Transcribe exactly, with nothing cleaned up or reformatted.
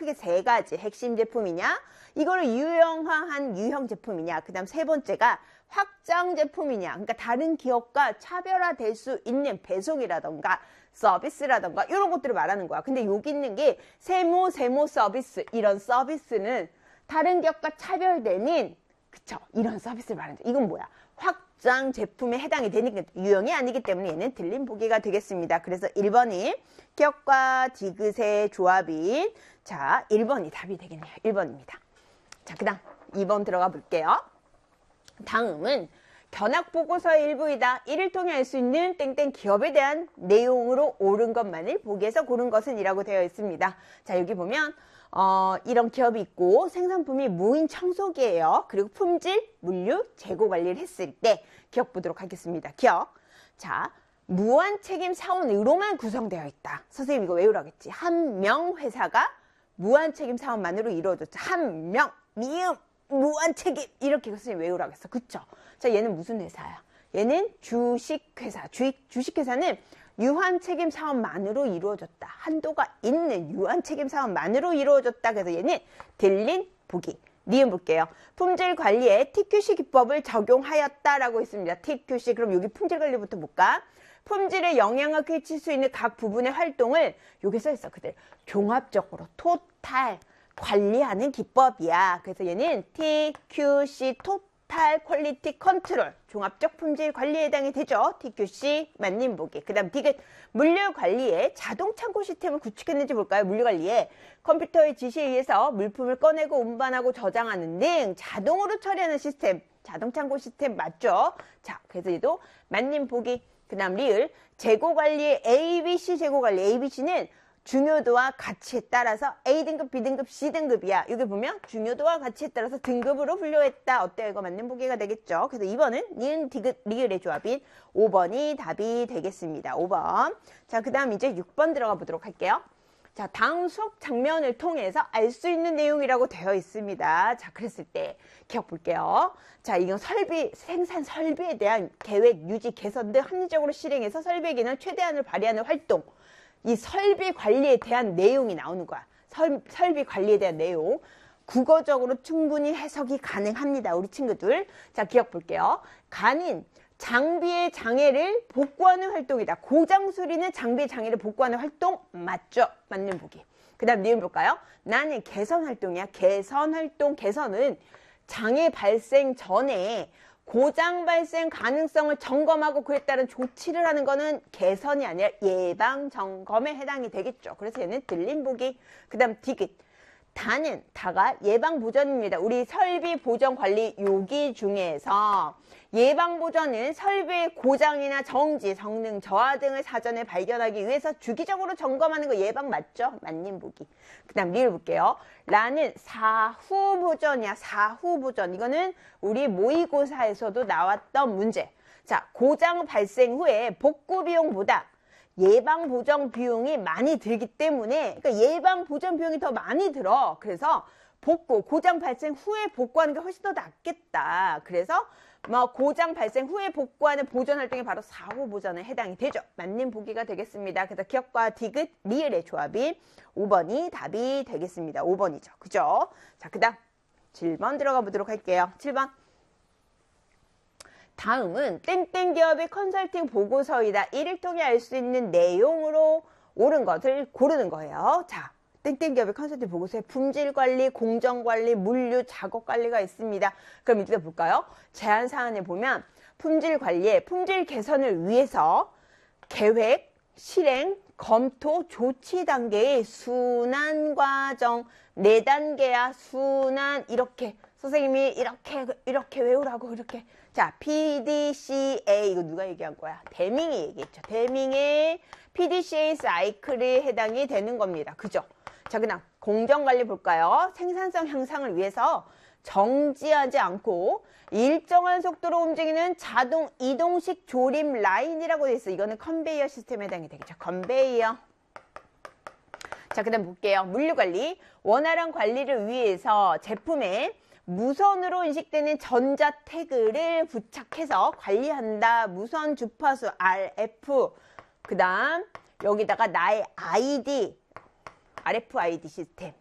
크게 세 가지 핵심 제품이냐, 이거를 유형화한 유형 제품이냐, 그 다음 세 번째가 확장 제품이냐, 그러니까 다른 기업과 차별화될 수 있는 배송이라던가 서비스라던가 이런 것들을 말하는 거야. 근데 여기 있는 게 세모 세모 서비스, 이런 서비스는 다른 기업과 차별되는, 그쵸, 이런 서비스를 말하는 거야. 이건 뭐야? 확장 제품에 해당이 되니까 유형이 아니기 때문에 얘는 들림 보기가 되겠습니다. 그래서 일 번이 기업과 디귿의 조합인, 자, 일 번이 답이 되겠네요. 일 번입니다. 자, 그 다음 이 번 들어가 볼게요. 다음은 견학보고서의 일부이다. 이를 통해 알 수 있는 땡땡 기업에 대한 내용으로 옳은 것만을 보기에서 고른 것은 이라고 되어 있습니다. 자, 여기 보면 어, 이런 기업이 있고 생산품이 무인 청소기예요. 그리고 품질, 물류, 재고 관리를 했을 때 기업 보도록 하겠습니다. 기업. 자, 무한 책임 사원으로만 구성되어 있다. 선생님 이거 외우라겠지. 한 명 회사가 무한 책임 사원만으로 이루어졌죠. 한 명, 미음, 무한 책임, 이렇게 선생님 외우라겠어. 그쵸? 자, 얘는 무슨 회사야? 얘는 주식회사. 주식, 주식회사는 유한 책임 사원만으로 이루어졌다. 한도가 있는 유한 책임 사원만으로 이루어졌다. 그래서 얘는 들린 보기. 니은 볼게요. 품질 관리에 티큐씨 기법을 적용하였다라고 있습니다. 티큐씨. 그럼 여기 품질 관리부터 볼까? 품질에 영향을 끼칠 수 있는 각 부분의 활동을 여기 써있어. 그대로 종합적으로 토탈 관리하는 기법이야. 그래서 얘는 티큐씨 토탈 퀄리티 컨트롤, 종합적 품질 관리에 해당이 되죠. 티큐씨 맞는 보기. 그 다음 디귿 물류 관리에 자동 창고 시스템을 구축했는지 볼까요? 물류 관리에 컴퓨터의 지시에 의해서 물품을 꺼내고 운반하고 저장하는 등 자동으로 처리하는 시스템, 자동 창고 시스템 맞죠? 자, 그래서 얘도 맞는 보기. 그 다음 리을 재고 관리의 에이비씨 재고 관리. 에이비씨는 중요도와 가치에 따라서 A등급, B등급, C등급이야. 여기 보면 중요도와 가치에 따라서 등급으로 분류했다. 어때요? 이거 맞는 보기가 되겠죠? 그래서 이 번은 니은, 디귿, 리을의 조합인 오 번이 답이 되겠습니다. 오 번. 자, 그 다음 이제 육 번 들어가 보도록 할게요. 자, 다음 수업 장면을 통해서 알 수 있는 내용이라고 되어 있습니다. 자, 그랬을 때 기억 볼게요. 자, 이건 설비, 생산 설비에 대한 계획, 유지, 개선 등 합리적으로 실행해서 설비의 기능을 최대한을 발휘하는 활동. 이 설비 관리에 대한 내용이 나오는 거야. 설, 설비 관리에 대한 내용. 국어적으로 충분히 해석이 가능합니다. 우리 친구들. 자, 기억 볼게요. 간인, 장비의 장애를 복구하는 활동이다. 고장 수리는 장비의 장애를 복구하는 활동 맞죠? 맞는 보기. 그 다음 니은 볼까요? 나는 개선 활동이야. 개선 활동, 개선은 장애 발생 전에 고장 발생 가능성을 점검하고 그에 따른 조치를 하는 거는 개선이 아니라 예방 점검에 해당이 되겠죠. 그래서 얘는 들린 보기. 그 다음 디귿. 다는 다가 예방 보전입니다. 우리 설비 보전 관리 요기 중에서 예방 보전은 설비의 고장이나 정지, 성능 저하 등을 사전에 발견하기 위해서 주기적으로 점검하는 거 예방 맞죠? 맞는 보기. 그 다음 리을 볼게요. 라는 사후 보전이야. 사후 보전. 이거는 우리 모의고사에서도 나왔던 문제. 자, 고장 발생 후에 복구 비용보다 예방 보전 비용이 많이 들기 때문에, 그러니까 예방 보전 비용이 더 많이 들어. 그래서 복구, 고장 발생 후에 복구하는 게 훨씬 더 낫겠다. 그래서 뭐 고장 발생 후에 복구하는 보전 활동이 바로 사후 보전에 해당이 되죠. 맞는 보기가 되겠습니다. 그래서 기억과 디귿, 리을의 조합이 오 번이 답이 되겠습니다. 오 번이죠. 그죠? 자, 그 다음 칠 번 들어가 보도록 할게요. 칠 번. 다음은 땡땡 기업의 컨설팅 보고서이다. 이를 통해 알 수 있는 내용으로 옳은 것을 고르는 거예요. 자, 땡땡 기업의 컨설팅 보고서에 품질 관리, 공정 관리, 물류, 작업 관리가 있습니다. 그럼 이제 볼까요? 제안 사안에 보면 품질 관리에 품질 개선을 위해서 계획, 실행, 검토, 조치 단계의 순환 과정, 네 단계야. 순환. 이렇게 선생님이 이렇게 이렇게 외우라고 이렇게. 자, 피디씨에이 이거 누가 얘기한 거야? 데밍이 얘기했죠. 데밍의 피디씨에이 사이클에 해당이 되는 겁니다. 그죠? 자, 그다음 공정관리 볼까요? 생산성 향상을 위해서 정지하지 않고 일정한 속도로 움직이는 자동 이동식 조림 라인이라고 되어 있어요. 이거는 컨베이어 시스템에 해당이 되겠죠. 컨베이어. 자, 그 다음 볼게요. 물류관리. 원활한 관리를 위해서 제품에 무선으로 인식되는 전자 태그를 부착해서 관리한다. 무선 주파수 알에프. 그 다음 여기다가 나의 아이디, 알에프아이디 시스템.